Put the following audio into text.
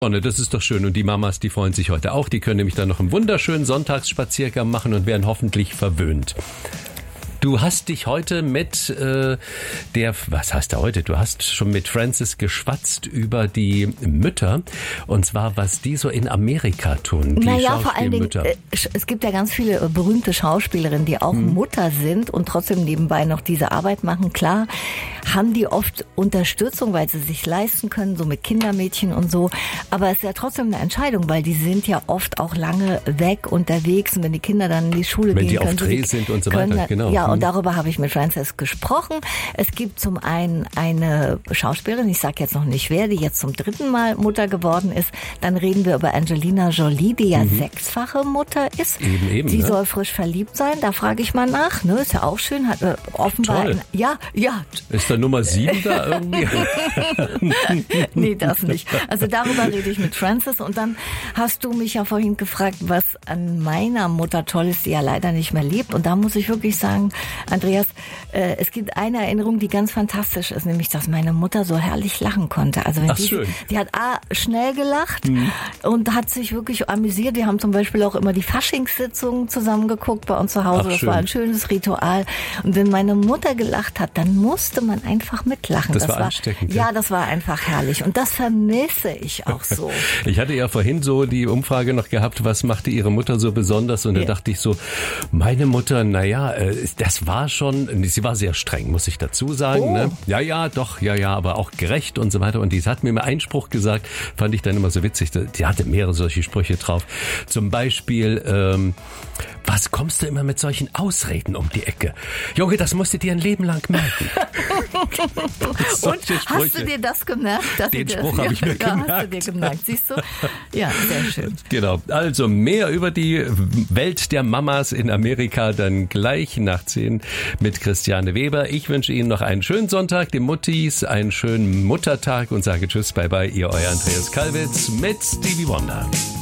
Das ist doch schön. Und die Mamas, die freuen sich heute auch. Die können nämlich dann noch einen wunderschönen Sonntagsspaziergang machen und werden hoffentlich verwöhnt. Du hast dich heute mit was heißt heute? Du hast schon mit Frances geschwatzt über die Mütter. Und zwar, was die so in Amerika tun. Die vor allen Dingen, es gibt ja ganz viele berühmte Schauspielerinnen, die auch Mutter sind und trotzdem nebenbei noch diese Arbeit machen. Klar, haben die oft Unterstützung, weil sie sich leisten können, so mit Kindermädchen und so. Aber es ist ja trotzdem eine Entscheidung, weil die sind ja oft auch lange weg unterwegs. Und wenn die Kinder dann in die Schule gehen, wenn die auf Dreh sind und so weiter, genau. Ja, und darüber habe ich mit Frances gesprochen. Es gibt zum einen eine Schauspielerin, ich sage jetzt noch nicht wer, die jetzt zum 3. Mal Mutter geworden ist. Dann reden wir über Angelina Jolie, die ja 6-fache Mutter ist. Eben, die soll frisch verliebt sein, da frage ich mal nach. Ne, ist ja auch schön, hat offenbar... Toll. Ja. Ist da Nummer 7 da irgendwie? Nee, das nicht. Also darüber rede ich mit Frances. Und dann hast du mich ja vorhin gefragt, was an meiner Mutter toll ist, die ja leider nicht mehr lebt. Und da muss ich wirklich sagen, Andreas, es gibt eine Erinnerung, die ganz fantastisch ist, nämlich, dass meine Mutter so herrlich lachen konnte. Also wenn die hat schnell gelacht und hat sich wirklich amüsiert. Wir haben zum Beispiel auch immer die Faschingssitzungen zusammen geguckt bei uns zu Hause. Das war ein schönes Ritual. Und wenn meine Mutter gelacht hat, dann musste man einfach mitlachen. Das war ansteckend. Ja, das war einfach herrlich. Und das vermisse ich auch so. Ich hatte ja vorhin so die Umfrage noch gehabt, was machte Ihre Mutter so besonders? Und da dachte ich so, meine Mutter, das war schon, sie war sehr streng, muss ich dazu sagen. Oh. Ne? Ja, aber auch gerecht und so weiter. Und die hat mir mal einen Spruch gesagt, fand ich dann immer so witzig. Die hatte mehrere solche Sprüche drauf. Zum Beispiel, was kommst du immer mit solchen Ausreden um die Ecke? Junge, das musst du dir ein Leben lang merken. Und hast du dir das gemerkt? Den Spruch habe ich mir gemerkt. Hast du dir gemerkt, siehst du? Ja, sehr schön. Genau, also mehr über die Welt der Mamas in Amerika dann gleich nach 10 mit Christiane Weber. Ich wünsche Ihnen noch einen schönen Sonntag, den Muttis, einen schönen Muttertag und sage Tschüss, bye bye, ihr euer Andreas Kalwitz mit Stevie Wonder.